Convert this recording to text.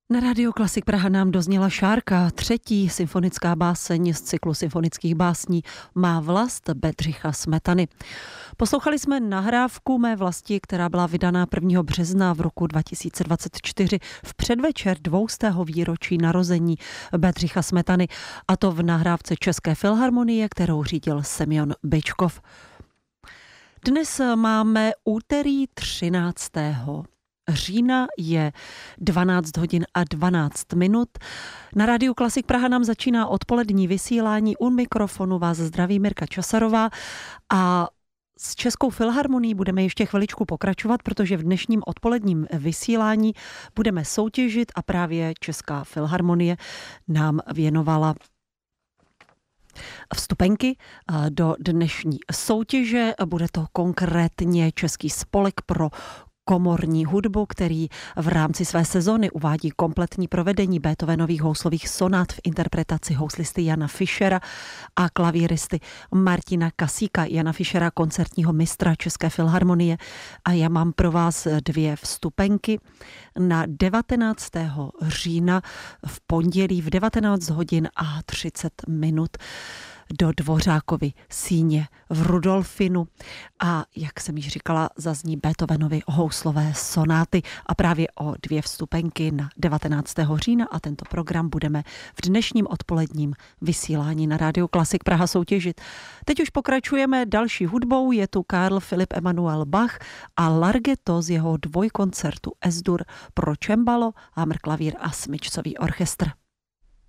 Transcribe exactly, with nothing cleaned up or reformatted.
Na Rádiu Klasik Praha nám dozněla Šárka, třetí symfonická báseň z cyklu symfonických básní Má vlast Bedřicha Smetany. Poslouchali jsme nahrávku Mé vlasti, která byla vydaná prvního března v roku dva tisíce dvacet čtyři v předvečer dvoustého výročí narození Bedřicha Smetany, a to v nahrávce České filharmonie, kterou řídil Semjon Byčkov. Dnes máme úterý třináctého října, je dvanáct hodin a dvanáct minut. Na Rádiu Klasik Praha nám začíná odpolední vysílání. U mikrofonu vás zdraví Mirka Časarová a s Českou filharmonií budeme ještě chviličku pokračovat, protože v dnešním odpoledním vysílání budeme soutěžit a právě Česká filharmonie nám věnovala vstupenky do dnešní soutěže. Bude to konkrétně Český spolek pro komorní hudbu, který v rámci své sezony uvádí kompletní provedení Beethovenových houslových sonát v interpretaci houslisty Jana Fischera a klavíristy Martina Kasíka. Jana Fischera, koncertního mistra České filharmonie. A já mám pro vás dvě vstupenky na devatenáctého října v pondělí v devatenáct hodin a třicet minut do Dvořákovy síně v Rudolfinu. A jak jsem již říkala, zazní Beethovenovy houslové sonáty a právě o dvě vstupenky na devatenáctého října a tento program budeme v dnešním odpoledním vysílání na Rádiu Klasik Praha soutěžit. Teď už pokračujeme další hudbou, je tu Karl Philipp Emanuel Bach a Larghetto z jeho dvojkoncertu Es-dur pro cembalo, hamrklavír a smyčcový orchestr.